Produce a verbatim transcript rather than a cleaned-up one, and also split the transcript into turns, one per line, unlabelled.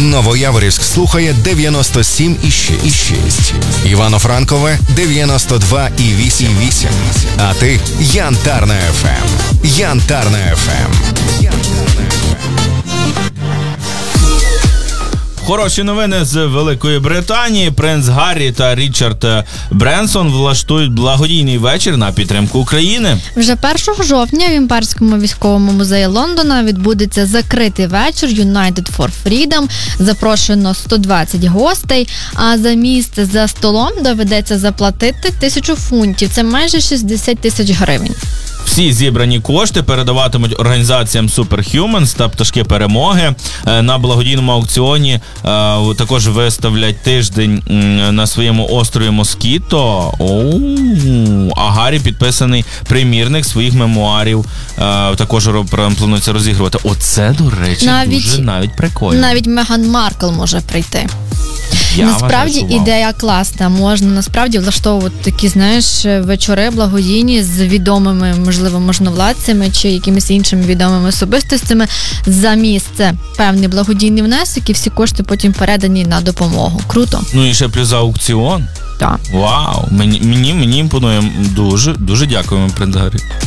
Новояворівськ слухає дев'яносто сім і шість. Івано-Франкове дев'яносто два і вісім. А ти Янтарна еф ем. Янтарна еф ем.
Хороші новини з Великої Британії. Принц Гаррі та Річард Бренсон влаштують благодійний вечір на підтримку України.
Вже першого жовтня в Імперському військовому музеї Лондона відбудеться закритий вечір United for Freedom. Запрошено сто двадцять гостей, а за місце за столом доведеться заплатити тисячу фунтів. Це майже шістдесят тисяч гривень.
Всі зібрані кошти передаватимуть організаціям Superhumans та Пташки Перемоги. На благодійному аукціоні також виставлять тиждень на своєму острові Москіто. А Гаррі підписаний примірник своїх мемуарів. Також планується розігрувати. Оце, до речі, навіть, дуже навіть прикольно.
Навіть Меган Маркл може прийти.
Я
насправді
вважаю,
ідея класна. Можна насправді влаштовувати такі, знаєш, вечори благодійні з відомими, можливо, можновладцями чи якимись іншими відомими особистостями за місце. Певний благодійний внесок і всі кошти потім передані на допомогу. Круто.
Ну і ще плюс аукціон.
Так.
Вау, мені, мені, мені імпонує дуже, дуже дякуємо, принц Гаррі.